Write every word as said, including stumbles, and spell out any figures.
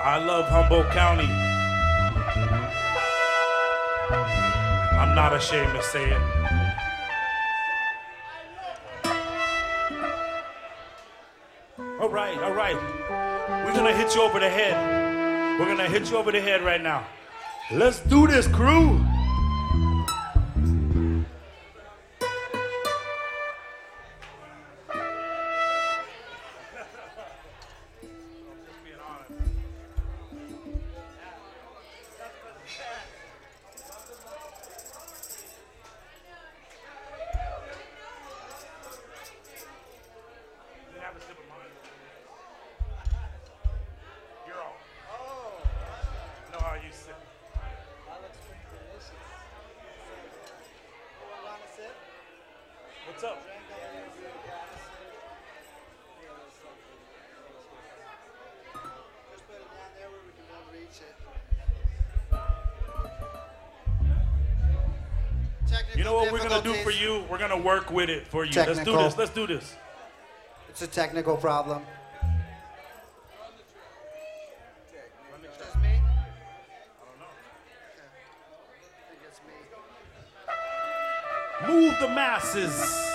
I love Humboldt County. I'm not ashamed to say it. All right, all right. We're gonna hit you over the head. We're gonna hit you over the head right now. Let's do this, crew. What's up? You know what we're gonna do for you? We're gonna work with it for you. Let's do this. Let's do this. It's a technical problem. Just me? I don't know. I think it's me. Move the masses.